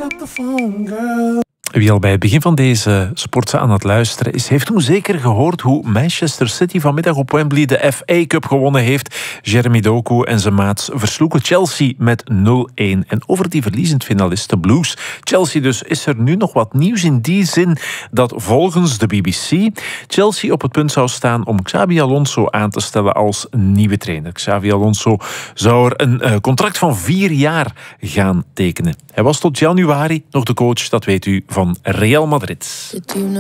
Wie al bij het begin van deze sportse aan het luisteren is, heeft toen zeker gehoord hoe Manchester City vanmiddag op Wembley de FA Cup gewonnen heeft. Jeremy Doku en zijn maats versloegen Chelsea met 0-1. En over die verliezend finalist, de Blues, Chelsea dus, is er nu nog wat nieuws in die zin dat volgens de BBC Chelsea op het punt zou staan om Xabi Alonso aan te stellen als nieuwe trainer. Xabi Alonso zou er een contract van 4 jaar gaan tekenen. Hij was tot januari nog de coach, dat weet u, van Real Madrid.